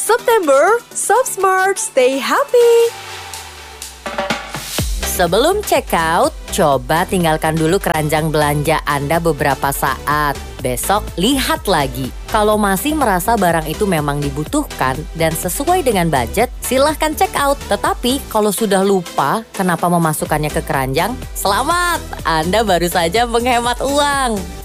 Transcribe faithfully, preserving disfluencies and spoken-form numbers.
September, shop smart, stay happy. Sebelum check out, coba tinggalkan dulu keranjang belanja Anda beberapa saat. Besok lihat lagi. Kalau masih merasa barang itu memang dibutuhkan dan sesuai dengan budget, silahkan check out. Tetapi kalau sudah lupa kenapa memasukkannya ke keranjang, selamat! Anda baru saja menghemat uang.